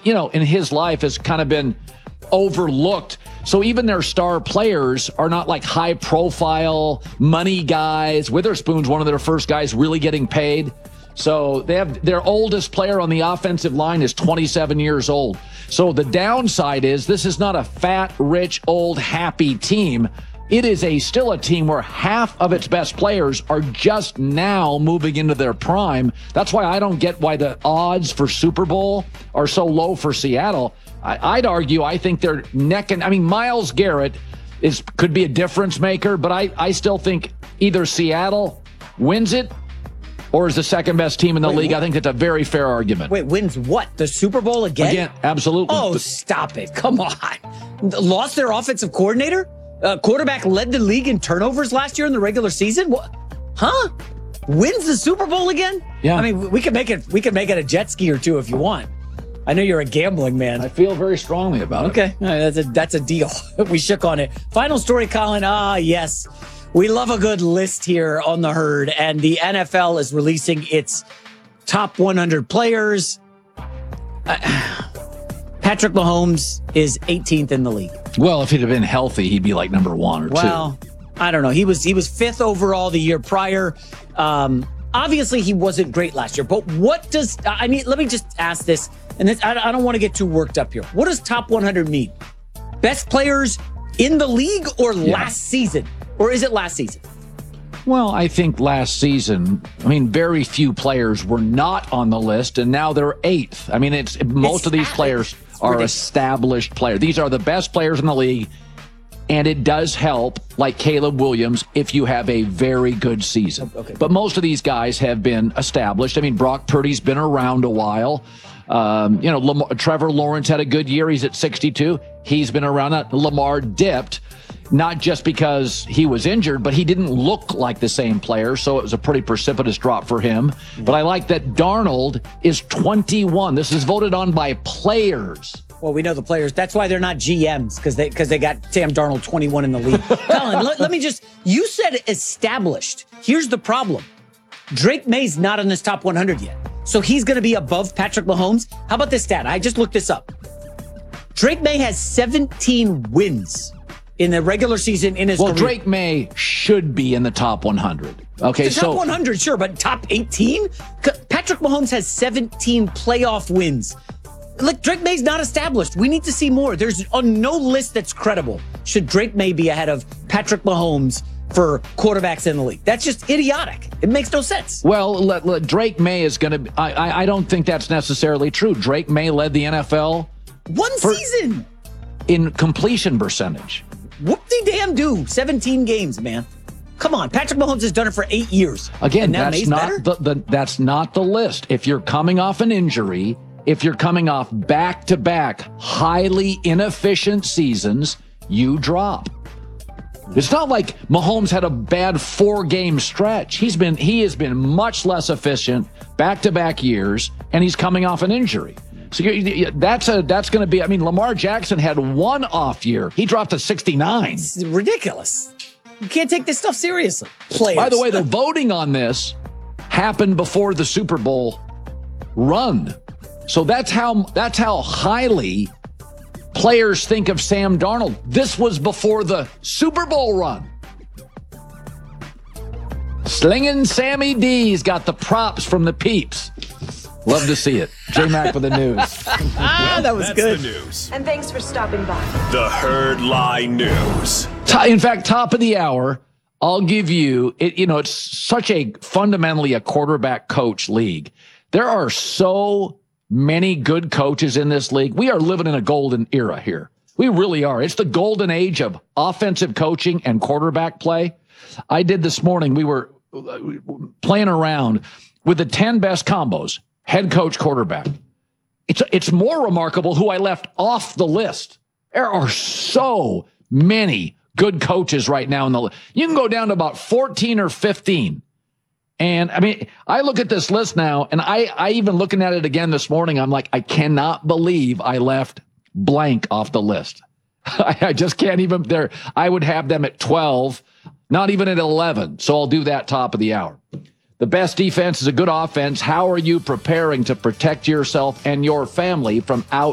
in his life has kind of been overlooked. So even their star players are not like high profile money guys. Witherspoon's one of their first guys really getting paid. So they have their oldest player on the offensive line is 27 years old. So the downside is this is not a fat, rich, old, happy team. It is still a team where half of its best players are just now moving into their prime. That's why I don't get why the odds for Super Bowl are so low for Seattle. I'd argue I think they're Myles Garrett could be a difference maker, but I still think either Seattle wins it or is the second best team in the league. I think that's a very fair argument. Wait, wins what? The Super Bowl again? Again, absolutely. Oh, stop it. Come on. Lost their offensive coordinator? Quarterback led the league in turnovers last year in the regular season? What? Huh? Wins the Super Bowl again? Yeah. I mean, we could make it a jet ski or two if you want. I know you're a gambling man. I feel very strongly about it. Okay, all right, that's a deal. We shook on it. Final story, Colin. Yes. We love a good list here on the Herd, and the NFL is releasing its top 100 players. Patrick Mahomes is 18th in the league. Well, if he'd have been healthy, he'd be like number 1 or 2. Well, I don't know. He was 5th overall the year prior. Obviously, he wasn't great last year. But let me just ask this, and I don't want to get too worked up here. What does top 100 mean? Best players in the league or last season? Or is it last season? Well, I think last season, very few players were not on the list, and now they're 8th. Most of these players are established players. These are the best players in the league, and it does help, like Caleb Williams, if you have a very good season. Okay. But most of these guys have been established. Brock Purdy's been around a while. Trevor Lawrence had a good year. He's at 62. He's been around. Lamar dipped. Not just because he was injured, but he didn't look like the same player, so it was a pretty precipitous drop for him. But I like that Darnold is 21. This is voted on by players. Well, we know the players. That's why they're not GMs, because they got Sam Darnold 21 in the league. Colin, let me you said established. Here's the problem. Drake May's not in this top 100 yet, so he's going to be above Patrick Mahomes. How about this stat? I just looked this up. Drake May has 17 wins in the regular season in his career. Drake May should be in the top 100. Okay, the top 100, sure, but top 18? Patrick Mahomes has 17 playoff wins. Look, Drake May's not established. We need to see more. There's on no list that's credible. Should Drake May be ahead of Patrick Mahomes for quarterbacks in the league? That's just idiotic. It makes no sense. Well, Drake May is going to... I don't think that's necessarily true. Drake May led the NFL... One season! In completion percentage. Whoop-de-damn-do. 17 games, man. Come on. Patrick Mahomes has done it for 8 years. Again, that's not the list. If you're coming off an injury, if you're coming off back-to-back highly inefficient seasons, you drop. It's not like Mahomes had a bad 4-game stretch. He has been much less efficient back-to-back years, and he's coming off an injury. So that's going to be, Lamar Jackson had one off year. He dropped to 69. It's ridiculous. You can't take this stuff seriously. Players. By the way, the voting on this happened before the Super Bowl run. So that's how highly players think of Sam Darnold. This was before the Super Bowl run. Slinging Sammy D's got the props from the peeps. Love to see it. J-Mac with the news. That was good. The news. And thanks for stopping by. The Herd Lie News. In fact, top of the hour, I'll give you, it's such a fundamentally a quarterback coach league. There are so many good coaches in this league. We are living in a golden era here. We really are. It's the golden age of offensive coaching and quarterback play. I did this morning. We were playing around with the 10 best combos. Head coach, quarterback. It's more remarkable who I left off the list. There are so many good coaches right now in the list. You can go down to about 14 or 15. And I look at this list now, and I even looking at it again this morning, I'm like, I cannot believe I left blank off the list. I just can't even there. I would have them at 12, not even at 11. So I'll do that top of the hour. The best defense is a good offense. How are you preparing to protect yourself and your family from